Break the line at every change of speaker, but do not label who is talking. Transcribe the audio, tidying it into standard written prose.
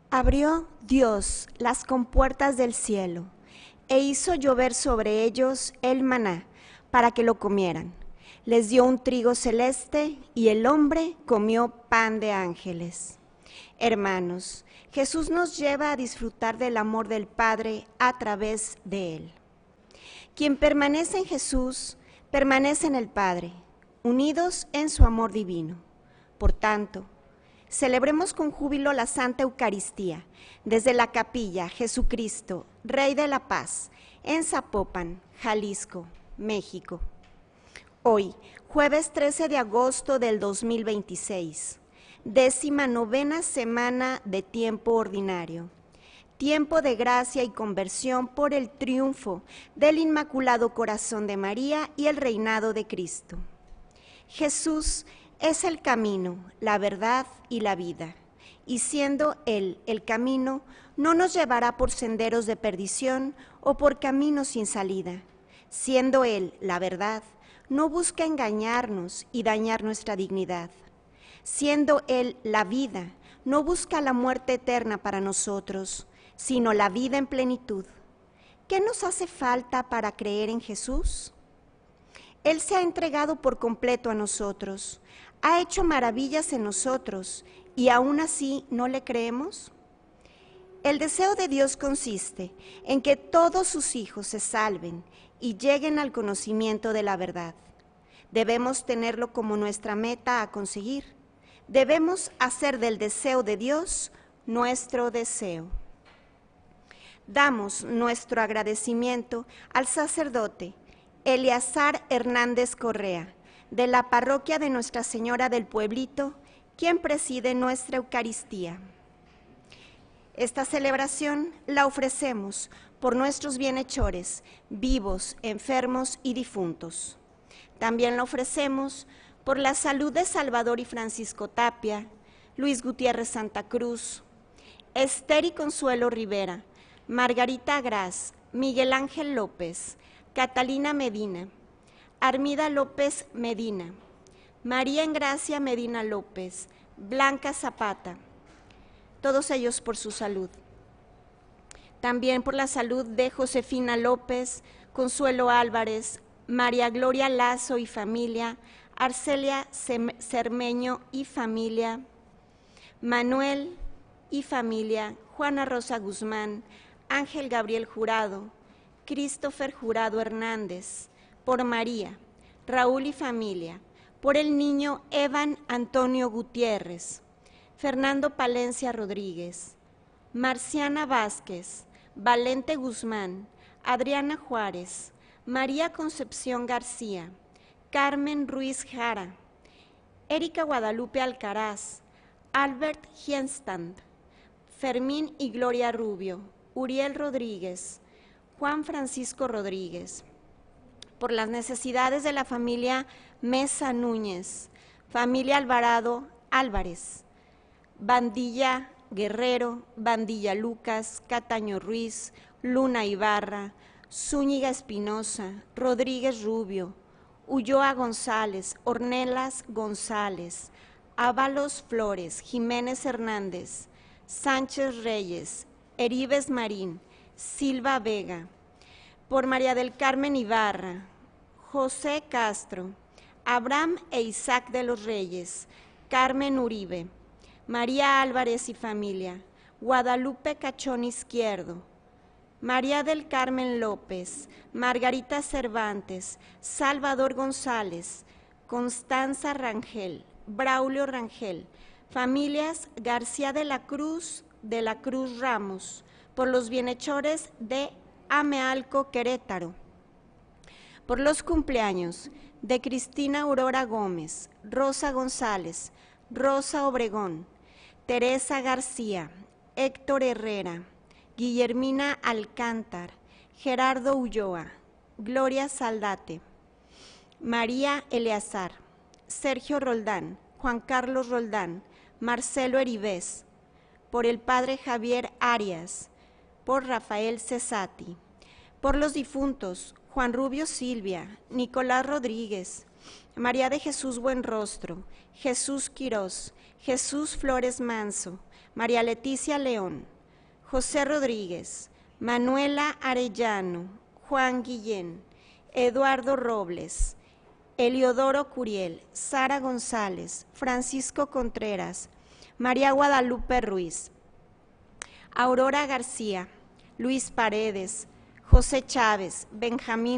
Abrió Dios las compuertas del cielo e hizo llover sobre ellos el maná para que lo comieran. Les dio un trigo celeste y el hombre comió pan de ángeles. Hermanos, Jesús nos lleva a disfrutar del amor del Padre a través de Él. Quien permanece en Jesús, permanece en el Padre, unidos en su amor divino. Por tanto, celebremos con júbilo la Santa Eucaristía desde la Capilla Jesucristo, Rey de la Paz, en Zapopan, Jalisco, México. Hoy, jueves 13 de agosto del 2026, 19ª semana de tiempo ordinario, tiempo de gracia y conversión por el triunfo del Inmaculado Corazón de María y el reinado de Cristo. Jesús es el camino, la verdad y la vida, y siendo Él el camino, no nos llevará por senderos de perdición o por caminos sin salida. Siendo Él la verdad, no busca engañarnos y dañar nuestra dignidad. Siendo Él la vida, no busca la muerte eterna para nosotros, sino la vida en plenitud. ¿Qué nos hace falta para creer en Jesús? Él se ha entregado por completo a nosotros, ha hecho maravillas en nosotros y aún así no le creemos. El deseo de Dios consiste en que todos sus hijos se salven y lleguen al conocimiento de la verdad. Debemos tenerlo como nuestra meta a conseguir. Debemos hacer del deseo de Dios nuestro deseo. Damos nuestro agradecimiento al sacerdote Eleazar Hernández Correa, de la parroquia de Nuestra Señora del Pueblito, quien preside nuestra Eucaristía. Esta celebración la ofrecemos por nuestros bienhechores, vivos, enfermos y difuntos. También la ofrecemos por la salud de Salvador y Francisco Tapia, Luis Gutiérrez Santa Cruz, Esther y Consuelo Rivera, Margarita Graz, Miguel Ángel López, Catalina Medina, Armida López Medina, María Engracia Medina López, Blanca Zapata, todos ellos por su salud. También por la salud de Josefina López, Consuelo Álvarez, María Gloria Lazo y familia, Arcelia Cermeño y familia, Manuel y familia, Juana Rosa Guzmán, Ángel Gabriel Jurado, Christopher Jurado Hernández, por María, Raúl y familia, por el niño Evan Antonio Gutiérrez, Fernando Palencia Rodríguez, Marciana Vázquez, Valente Guzmán, Adriana Juárez, María Concepción García, Carmen Ruiz Jara, Erika Guadalupe Alcaraz, Albert Hienstand, Fermín y Gloria Rubio, Uriel Rodríguez, Juan Francisco Rodríguez, por las necesidades de la familia Mesa Núñez, familia Alvarado Álvarez, Bandilla Guerrero, Bandilla Lucas, Cataño Ruiz, Luna Ibarra, Zúñiga Espinosa, Rodríguez Rubio, Ulloa González, Ornelas González, Ábalos Flores, Jiménez Hernández, Sánchez Reyes, Heribes Marín, Silva Vega, por María del Carmen Ibarra, José Castro, Abraham e Isaac de los Reyes, Carmen Uribe, María Álvarez y familia, Guadalupe Cachón Izquierdo, María del Carmen López, Margarita Cervantes, Salvador González, Constanza Rangel, Braulio Rangel, familias García de la Cruz Ramos, por los bienhechores de Amealco, Querétaro, por los cumpleaños de Cristina Aurora Gómez, Rosa González, Rosa Obregón, Teresa García, Héctor Herrera, Guillermina Alcántar, Gerardo Ulloa, Gloria Saldate, María Eleazar, Sergio Roldán, Juan Carlos Roldán, Marcelo Heribés, por el padre Javier Arias, por Rafael Cesati, por los difuntos Juan Rubio Silvia, Nicolás Rodríguez, María de Jesús Buenrostro, Jesús Quirós, Jesús Flores Manso, María Leticia León, José Rodríguez, Manuela Arellano, Juan Guillén, Eduardo Robles, Eliodoro Curiel, Sara González, Francisco Contreras, María Guadalupe Ruiz, Aurora García, Luis Paredes, José Chávez, Benjamín